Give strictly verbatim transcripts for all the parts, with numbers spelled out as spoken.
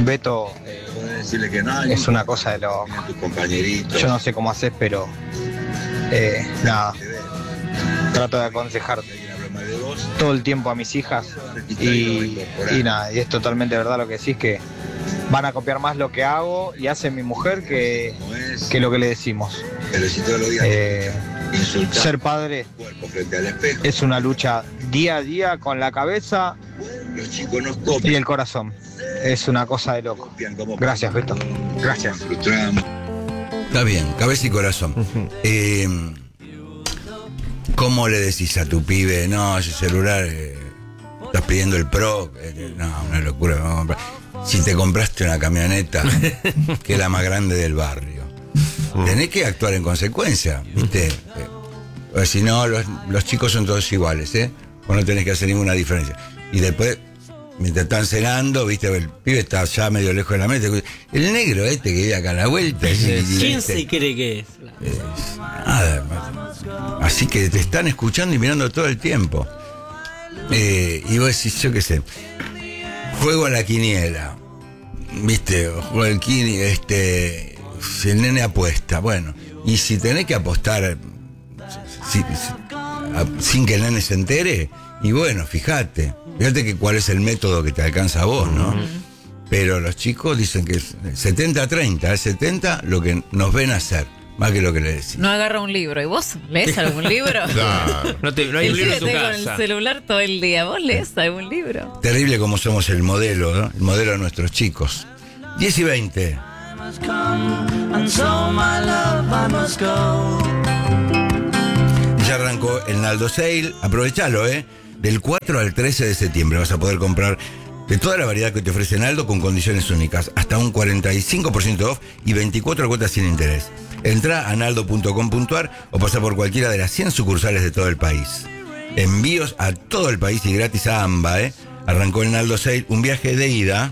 Beto, eh, es una cosa de lo... Yo no sé cómo haces, pero eh, nada, trato de aconsejarte todo el tiempo a mis hijas y, y nada, y es totalmente verdad lo que decís, que van a copiar más lo que hago y hace mi mujer que, que lo que le decimos. Eh, ser padre es una lucha día a día con la cabeza y el corazón. Es una cosa de loco. Gracias, Beto. Gracias. Está bien, cabeza y corazón. Uh-huh. Eh, ¿Cómo le decís a tu pibe? No, ese celular, eh, estás pidiendo el Pro. Eh, no, una locura. Vamos a comprar. Si te compraste una camioneta, que es la más grande del barrio, uh-huh. tenés que actuar en consecuencia, ¿viste? Eh, si no, los, los chicos son todos iguales, ¿eh? Vos no tenés que hacer ninguna diferencia. Y después, mientras están cenando, viste, el pibe está ya medio lejos de la mesa. El negro este que vive acá a la vuelta. ¿Quién y, se este, cree que es? es nada. Así que te están escuchando y mirando todo el tiempo. Eh, y vos decís, yo qué sé, juego a la quiniela. Viste, juego al quini, este, si el nene apuesta, bueno. Y si tenés que apostar si, si, a, sin que el nene se entere, y bueno, fíjate. Fíjate que cuál es el método que te alcanza a vos, ¿no? Uh-huh. Pero los chicos dicen que es setenta a treinta, es setenta lo que nos ven hacer, más que lo que le decís. No agarra un libro. ¿Y vos lees algún libro? Claro. No, te, no hay un libro en tu casa. Con el celular todo el día. ¿Vos lees algún libro? Terrible como somos el modelo, ¿no? El modelo de nuestros chicos. diez y veinte. Ya arrancó el Naldo Sale. Aprovechalo, ¿eh? Del cuatro al trece de septiembre vas a poder comprar de toda la variedad que te ofrece Naldo con condiciones únicas, hasta un cuarenta y cinco por ciento off y veinticuatro cuotas sin interés. Entrá a naldo punto com punto ar o pasa por cualquiera de las cien sucursales de todo el país. Envíos a todo el país y gratis a AMBA, ¿eh? Arrancó el Naldo Sale, un viaje de ida.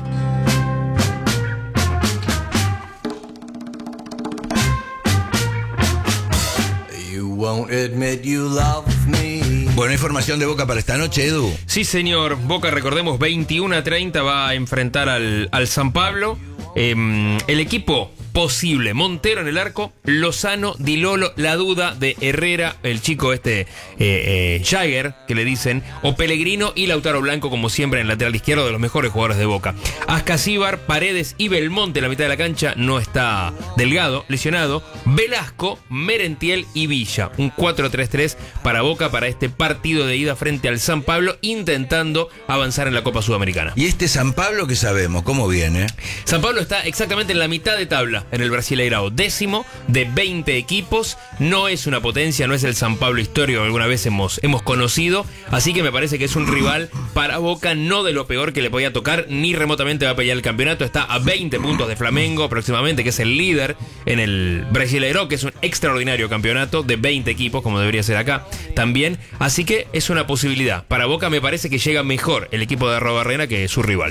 You won't admit you love me. Bueno, información de Boca para esta noche, Edu. Sí, señor. Boca, recordemos, veintiuno a treinta va a enfrentar al, al San Pablo. Eh, el equipo posible: Montero en el arco, Lozano, Di Lolo, la duda de Herrera, el chico este, eh, eh, Jagger, que le dicen, o Pellegrino y Lautaro Blanco, como siempre, en el lateral izquierdo, de los mejores jugadores de Boca. Ascasíbar, Paredes y Belmonte en la mitad de la cancha. No está Delgado, lesionado. Velasco, Merentiel y Villa. Un cuatro tres tres para Boca para este partido de ida frente al San Pablo, intentando avanzar en la Copa Sudamericana. ¿Y este San Pablo qué sabemos? ¿Cómo viene? San Pablo está exactamente en la mitad de tabla en el Brasileirao, décimo de veinte equipos. No es una potencia, no es el San Pablo histórico que alguna vez hemos, hemos conocido, así que me parece que es un rival para Boca, no de lo peor que le podía tocar, ni remotamente va a pelear el campeonato. Está a veinte puntos de Flamengo aproximadamente, que es el líder en el Brasileirao, que es un extraordinario campeonato de veinte equipos, como debería ser acá también, así que es una posibilidad. Para Boca me parece que llega mejor el equipo de Arrobarrena que su rival.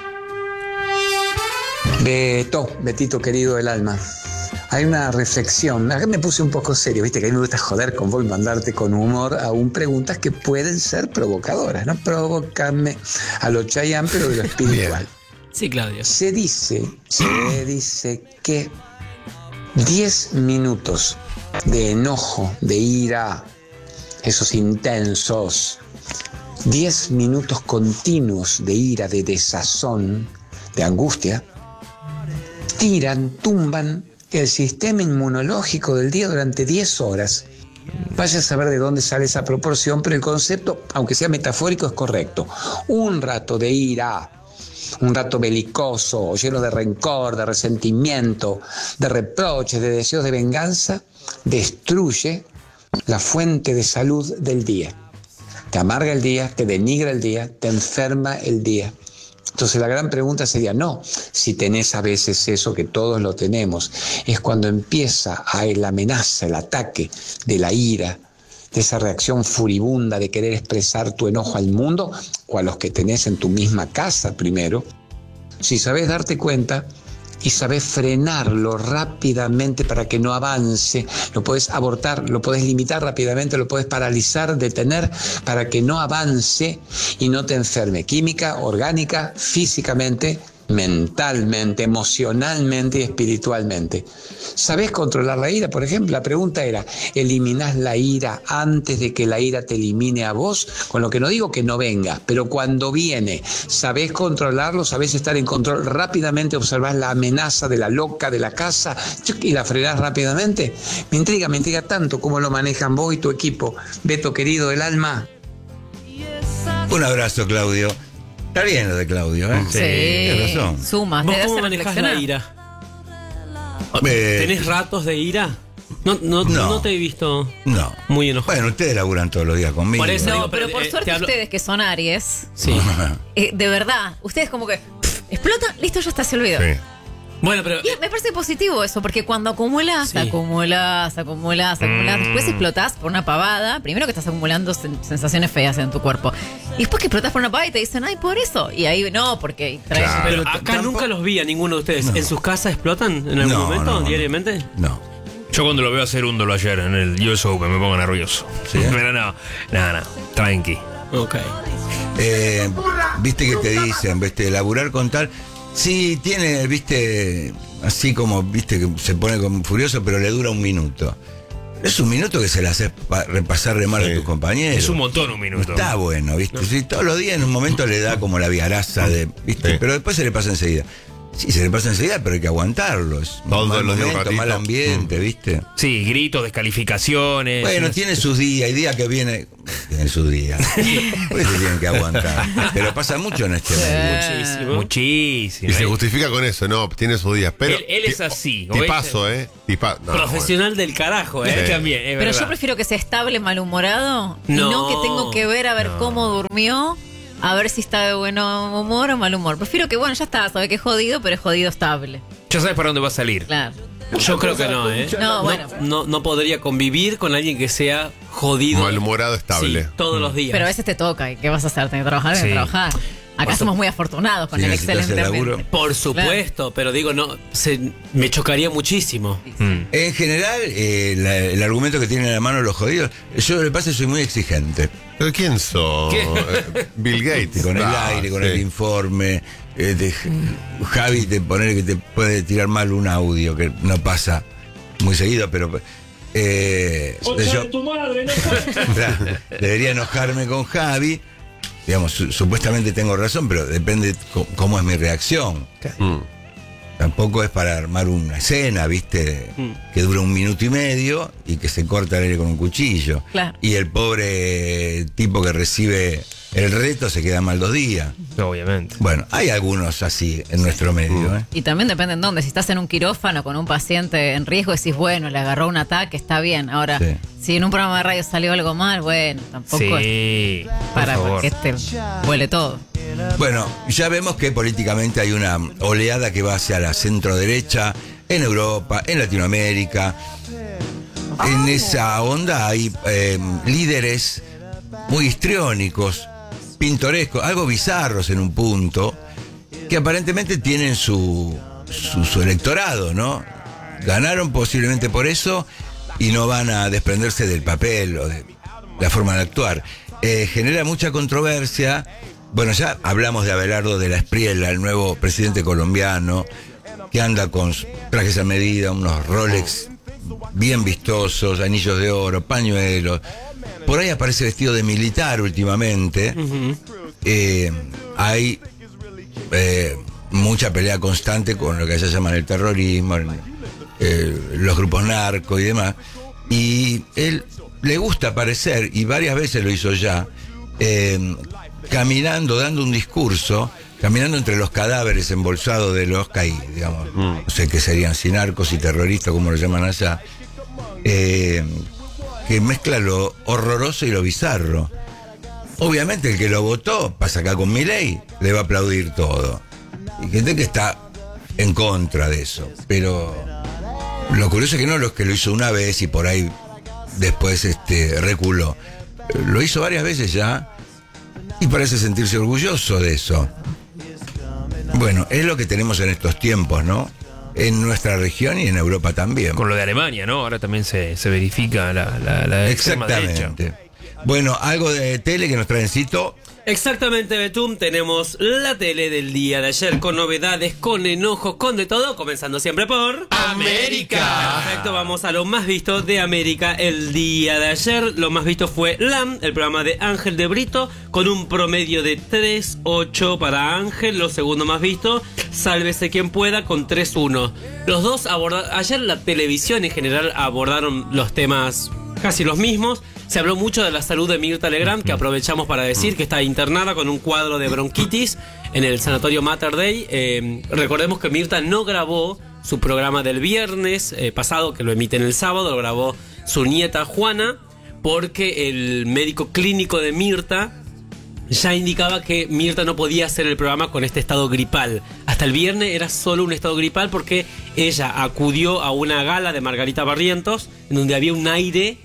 Beto, Betito querido del alma, hay una reflexión. Acá me puse un poco serio, viste que a mí me gusta joder con vos y mandarte con humor aún preguntas que pueden ser provocadoras, ¿no? Provócame a lo Chayanne, pero de lo espiritual. Sí, Claudio. Se dice, se dice que diez minutos de enojo, de ira, esos intensos, diez minutos continuos de ira, de desazón, de angustia, tiran, tumban el sistema inmunológico del día durante diez horas. Vaya a saber de dónde sale esa proporción, pero el concepto, aunque sea metafórico, es correcto. Un rato de ira, un rato belicoso, lleno de rencor, de resentimiento, de reproches, de deseos de venganza, destruye la fuente de salud del día. Te amarga el día, te denigra el día, te enferma el día. Entonces la gran pregunta sería, no, si tenés a veces eso, que todos lo tenemos, es cuando empieza a la amenaza, el ataque de la ira, de esa reacción furibunda de querer expresar tu enojo al mundo, o a los que tenés en tu misma casa primero. Si sabés darte cuenta y sabés frenarlo rápidamente para que no avance, lo podés abortar, lo podés limitar rápidamente, lo podés paralizar, detener para que no avance y no te enferme, química, orgánica, físicamente mentalmente, emocionalmente y espiritualmente. ¿Sabés controlar la ira? Por ejemplo, la pregunta era, ¿eliminás la ira antes de que la ira te elimine a vos? Con lo que no digo que no venga, pero cuando viene, ¿sabés controlarlo? ¿Sabés estar en control? Rápidamente observás la amenaza de la loca de la casa y la frenás rápidamente. Me intriga, me intriga tanto cómo lo manejan vos y tu equipo. Beto, querido del alma. Un abrazo, Claudio. Está bien lo de Claudio, ¿eh? Sí, tienes razón. Sumas, ¿Vos te cómo hace manejás la reflexionar. ira? Eh, ¿Tenés ratos de ira? No, no, No. no te he visto No. muy enojado. Bueno, ustedes laburan todos los días conmigo. Por eso No, digo, pero pero, por eh, suerte te hablo- ustedes que son Aries, Sí. eh, de verdad, ustedes como que pff, explota, listo, ya está, se olvidó. Sí. Bueno, pero Y me parece positivo eso, porque cuando acumulas, Sí. acumulas, acumulas, acumulas, después explotás por una pavada, primero que estás acumulando sen- sensaciones feas en tu cuerpo, y después que explotás por una pavada y te dicen, ay, por eso, y ahí no, porque traes... Claro. pero Pero acá tampoco- nunca los vi a ninguno de ustedes. No. ¿En sus casas explotan en algún No, momento, no, no. diariamente? No. Yo cuando lo veo hacer un dolo ayer en el U S Open me pongo nervioso. ¿Sí? Pero no, nada, no, tranqui. Ok. Eh, viste que te dicen, viste, laburar con tal. Sí, tiene, viste, así como, viste, que se pone como furioso, pero le dura un minuto. Es un minuto que se le hace pa- repasar de mal Sí. a tus compañeros. Es un montón un minuto. Está bueno, viste. Sí, todos los días en un momento le da como la viaraza de, viste, Sí. pero después se le pasa enseguida. Sí, se le pasa enseguida, pero hay que aguantarlo. Es Todos mal los días un momento, ratito. mal ambiente, viste. Sí, gritos, descalificaciones. Bueno, Es- tiene sus días, hay días que viene, tiene sus días. Por eso tienen que aguantar. Pero pasa mucho en este medio. Muchísimo. Muchísimo. Y se ¿eh? justifica con eso, no, tiene sus días. Pero Él- él es así, ¿o Tipazo, ¿eh? Tipa, no, Profesional del carajo, Él ¿eh? también, es Pero verdad. yo prefiero que sea estable, malhumorado, y No. no que tengo que ver a ver No. cómo durmió, a ver si está de buen humor o mal humor. Prefiero que, bueno, ya está, sabe que es jodido, pero es jodido estable. Ya sabes para dónde va a salir. Claro. Yo creo que no, ¿eh? No, bueno. No, no podría convivir con alguien que sea jodido. Malhumorado estable. Sí, todos los días. Pero a veces te toca, ¿y qué vas a hacer? Tenés que trabajar, tenés que Sí. trabajar. Acá somos muy afortunados con Si el necesitas excelente el laburo. ambiente. Por supuesto, pero digo, no, se, me chocaría muchísimo. Mm. En general, eh, la- el argumento que tienen en la mano los jodidos, yo lo que pasa es que soy muy exigente. ¿Pero quién sos? ¿Qué? Eh, Bill Gates. Con el Ah, aire, con sí. el informe. eh, de- Javi te pone que te puede tirar mal un audio, que no pasa muy seguido, pero... Eh, yo, Claro, debería enojarme con Javi. Digamos, su- supuestamente tengo razón, pero depende co- cómo es mi reacción. Mm. Tampoco es para armar una escena, ¿viste? Que dura un minuto y medio y que se corta el aire con un cuchillo. Claro. Y el pobre tipo que recibe el reto se queda mal dos días. Obviamente. Bueno, hay algunos así en nuestro medio, ¿eh? Y también depende en dónde. Si estás en un quirófano con un paciente en riesgo, decís, bueno, le agarró un ataque, está bien. Ahora, Sí. si en un programa de radio salió algo mal, bueno, tampoco es Sí, por para favor. que este huele todo. Bueno, ya vemos que políticamente hay una oleada que va hacia la centro derecha en Europa, en Latinoamérica. En esa onda hay eh, líderes muy histriónicos, pintorescos, algo bizarros en un punto, que aparentemente tienen su, su, su electorado, ¿no? Ganaron posiblemente por eso y no van a desprenderse del papel o de la forma de actuar. Eh, genera mucha controversia. Bueno, ya hablamos de Abelardo de la Espriella, el nuevo presidente colombiano, que anda con trajes a medida, unos Rolex bien vistosos, anillos de oro, pañuelos. Por ahí aparece vestido de militar últimamente. Eh, hay eh, mucha pelea constante con lo que allá llaman el terrorismo, el- eh, los grupos narcos y demás. Y él le gusta aparecer, y varias veces lo hizo ya, eh, caminando, dando un discurso, caminando entre los cadáveres embolsados de los caídos, digamos. No sé qué serían, si narcos y terroristas, como lo llaman allá. Eh, que mezcla lo horroroso y lo bizarro. Obviamente el que lo votó, pasa acá con Milei, le va a aplaudir todo. Y gente que está en contra de eso. Pero lo curioso es que no los que lo hizo una vez y por ahí después este, reculó. Lo hizo varias veces ya y parece sentirse orgulloso de eso. Bueno, es lo que tenemos en estos tiempos, ¿no? En nuestra región y en Europa también. Con lo de Alemania, ¿no? Ahora también se, se verifica la, la, la extrema derecha. Exactamente. Bueno, algo de tele que nos traen Cito. Exactamente, Betum, tenemos la tele del día de ayer con novedades, con enojos, con de todo, comenzando siempre por América. Perfecto, vamos a lo más visto de América el día de ayer. Lo más visto fue LAM, el programa de Ángel de Brito, con un promedio de tres ocho para Ángel. Lo segundo más visto, Sálvese quien pueda, con tres uno. Los dos abordaron, ayer la televisión en general abordaron los temas casi los mismos. Se habló mucho de la salud de Mirta Legrand, que aprovechamos para decir que está internada con un cuadro de bronquitis en el sanatorio Mater Dei. Eh, recordemos que Mirta no grabó su programa del viernes eh, pasado, que lo emiten el sábado, lo grabó su nieta Juana, porque el médico clínico de Mirta ya indicaba que Mirta no podía hacer el programa con este estado gripal. Hasta el viernes era solo un estado gripal porque ella acudió a una gala de Margarita Barrientos, en donde había un aire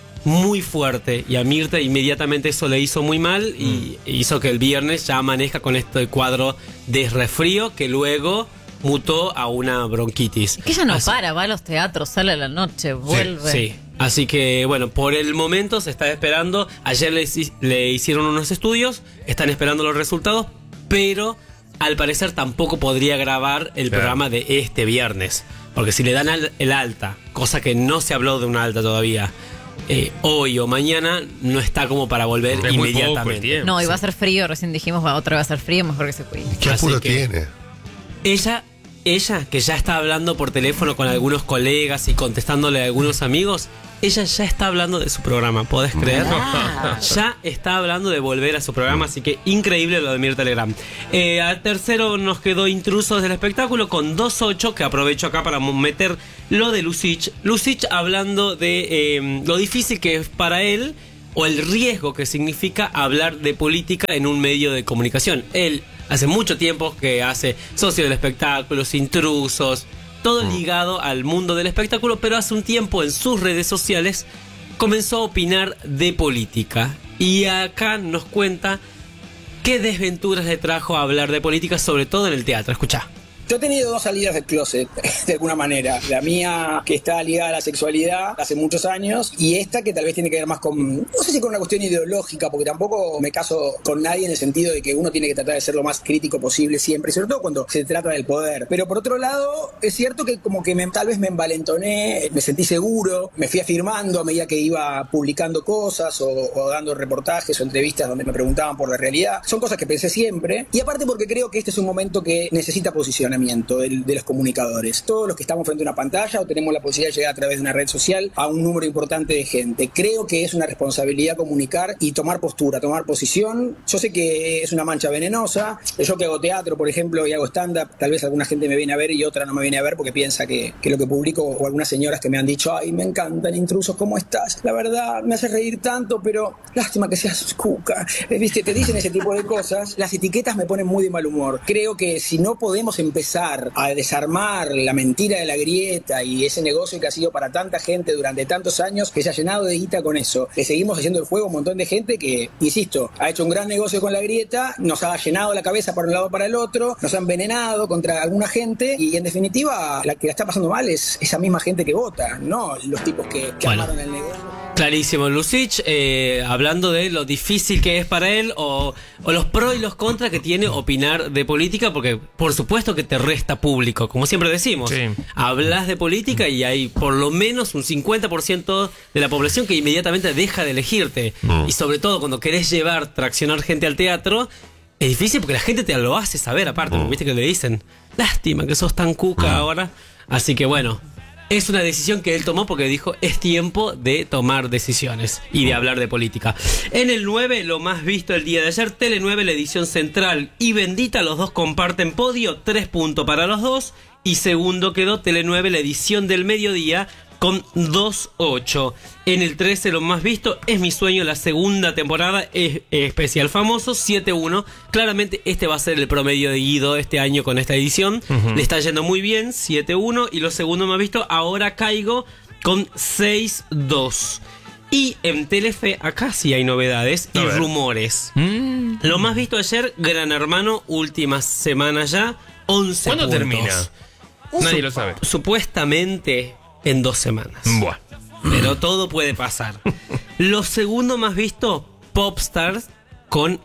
muy fuerte, y a Mirta inmediatamente eso le hizo muy mal y mm. hizo que el viernes ya amanezca con este cuadro de resfrío que luego mutó a una bronquitis. Es que ella no Así, para, va a los teatros, sale a la noche, vuelve. Sí, sí. Así que bueno, por el momento se está esperando. Ayer le, le hicieron unos estudios, están esperando los resultados, pero al parecer tampoco podría grabar el claro. programa de este viernes, porque si le dan al, el alta, cosa que no se habló de una alta todavía, Eh, hoy o mañana no está como para volver es inmediatamente. No, y va a ser frío, recién dijimos, va, otra vez a ser frío, mejor que se cuide. ¿Qué apuro tiene? Ella, ella, que ya está hablando por teléfono con algunos colegas y contestándole a algunos amigos, ella ya está hablando de su programa, ¿podés creer? Ah. Ya está hablando de volver a su programa, así que increíble lo de Mirta Legrand. Eh, al tercero nos quedó Intrusos del Espectáculo con dos ocho, que aprovecho acá para meter lo de Lucich. Lucich hablando de eh, lo difícil que es para él, o el riesgo que significa hablar de política en un medio de comunicación. Él hace mucho tiempo que hace Socio del Espectáculo, Intrusos, todo ligado al mundo del espectáculo, pero hace un tiempo en sus redes sociales comenzó a opinar de política. Y acá nos cuenta qué desventuras le trajo a hablar de política, sobre todo en el teatro. Escuchá. Yo he tenido dos salidas del closet, de alguna manera. La mía, que está ligada a la sexualidad hace muchos años, y esta que tal vez tiene que ver más con, no sé si con una cuestión ideológica, porque tampoco me caso con nadie en el sentido de que uno tiene que tratar de ser lo más crítico posible siempre, sobre todo cuando se trata del poder. Pero por otro lado, es cierto que como que me, tal vez me envalentoné, me sentí seguro, me fui afirmando a medida que iba publicando cosas o, o dando reportajes o entrevistas donde me preguntaban por la realidad. Son cosas que pensé siempre, y aparte porque creo que este es un momento que necesita posicionamiento De, de los comunicadores. Todos los que estamos frente a una pantalla o tenemos la posibilidad de llegar a través de una red social a un número importante de gente. Creo que es una responsabilidad comunicar y tomar postura, tomar posición. Yo sé que es una mancha venenosa. Yo que hago teatro, por ejemplo, y hago stand-up, tal vez alguna gente me viene a ver y otra no me viene a ver porque piensa que, que lo que publico, o algunas señoras que me han dicho, ay, me encantan Intrusos, ¿cómo estás? La verdad, me hace reír tanto, pero lástima que seas cuca. ¿Viste? Te dicen ese tipo de cosas. Las etiquetas me ponen muy de mal humor. Creo que si no podemos empezar a desarmar la mentira de la grieta y ese negocio que ha sido para tanta gente durante tantos años, que se ha llenado de guita con eso, le seguimos haciendo el juego a un montón de gente que, insisto, ha hecho un gran negocio con la grieta, nos ha llenado la cabeza para un lado para el otro, nos ha envenenado contra alguna gente, y en definitiva la que la está pasando mal es esa misma gente que vota, no los tipos que, que bueno. armaron el negocio. Clarísimo, Lucich, eh, hablando de lo difícil que es para él, o, o los pros y los contras que tiene opinar de política, porque por supuesto que te resta público, como siempre decimos. Sí. Hablas de política y hay por lo menos un cincuenta por ciento de la población que inmediatamente deja de elegirte. Mm. Y sobre todo cuando querés llevar, traccionar gente al teatro, es difícil porque la gente te lo hace saber aparte, mm. viste que le dicen, lástima que sos tan cuca mm. ahora. Así que bueno, es una decisión que él tomó porque dijo, es tiempo de tomar decisiones y de hablar de política. En el nueve, lo más visto el día de ayer, Tele nueve, la edición central y Bendita, los dos comparten podio, tres puntos para los dos. Y segundo quedó Tele nueve, la edición del mediodía, con dos ocho. En el trece, lo más visto, Es mi sueño, la segunda temporada, es especial famoso, siete uno. Claramente este va a ser el promedio de Guido este año con esta edición. Uh-huh. Le está yendo muy bien, siete uno. Y lo segundo más visto, Ahora caigo, con seis dos. Y en Telefe, acá sí hay novedades y rumores. Mm. Lo más visto ayer, Gran Hermano, últimas semanas ya, once ¿Cuándo puntos. termina? Nadie Sup- lo sabe. Supuestamente en dos semanas. Buah. Pero todo puede pasar. Lo segundo más visto, Popstars, con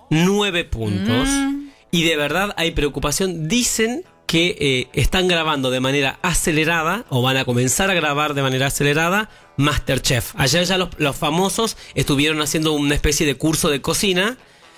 nueve puntos. Mm. Y de verdad hay preocupación. Dicen que eh, están grabando de manera acelerada, o van a comenzar a grabar de manera acelerada, MasterChef. Ayer ya los, los famosos estuvieron haciendo una especie de curso de cocina,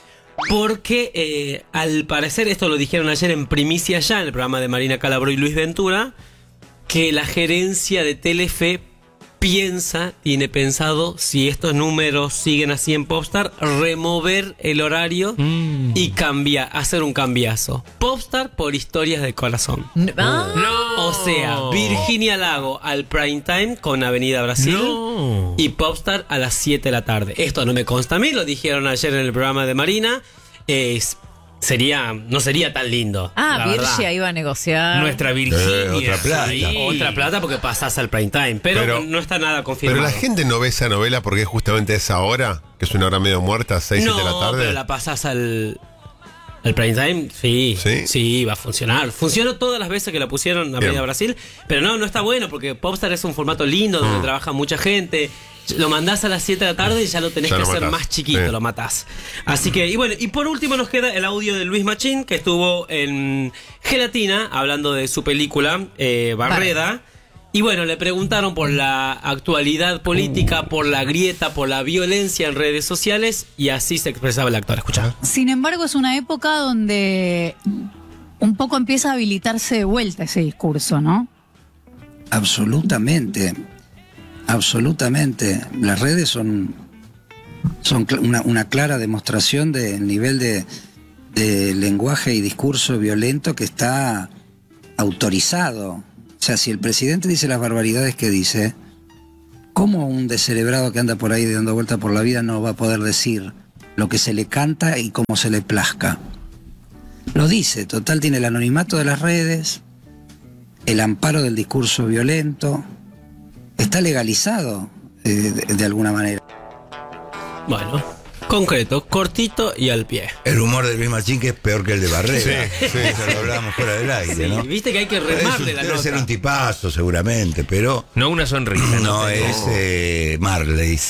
porque eh, al parecer, esto lo dijeron ayer en primicia ya en el programa de Marina Calabro y Luis Ventura, que la gerencia de Telefe piensa, tiene pensado, si estos números siguen así en Popstar, remover el horario mm. y cambiar, hacer un cambiazo. Popstar por Historias de Corazón. Ah. No. O sea, Virginia Lago al prime time con Avenida Brasil no. y Popstar a las siete de la tarde. Esto no me consta a mí, lo dijeron ayer en el programa de Marina. Es... Sería, no sería tan lindo. Ah, Virgia iba a negociar. Nuestra Virginia. Eh, otra plata. Sí, otra plata porque pasás al prime time. Pero, pero no está nada confirmado. Pero la gente no ve esa novela porque es justamente esa hora, que es una hora medio muerta, seis, no, siete de la tarde. Pero la pasás al, al prime time, sí, sí. Sí, va a funcionar. Funcionó todas las veces que la pusieron a Media Brasil. Pero no, no está bueno porque Popstar es un formato lindo donde mm. trabaja mucha gente. Lo mandás a las siete de la tarde y ya lo tenés ya que lo hacer matás. Más chiquito, sí. Lo matás. Así que, y bueno, y por último nos queda el audio de Luis Machín, que estuvo en Gelatina, hablando de su película, eh, Barreda. Vale. Y bueno, le preguntaron por la actualidad política, uh. por la grieta, por la violencia en redes sociales, y así se expresaba el actor. Escuchá. Sin embargo, es una época donde un poco empieza a habilitarse de vuelta ese discurso, ¿no? Absolutamente. Absolutamente. Las redes son, son una, una clara demostración del nivel de, de lenguaje y discurso violento que está autorizado. O sea, si el presidente dice las barbaridades que dice, ¿cómo un descerebrado que anda por ahí dando vuelta por la vida no va a poder decir lo que se le canta y cómo se le plazca? Lo dice, total, tiene el anonimato de las redes, el amparo del discurso violento. Está legalizado eh, de, de alguna manera. Bueno, concreto, cortito y al pie. El humor de Luis Machín que es peor que el de Barrera. Sí, sí, eso lo hablábamos fuera del aire, sí, ¿no? Viste que hay que remarle la nota. Debe ser un tipazo seguramente, pero... No una sonrisa. No, no es eh, Marley.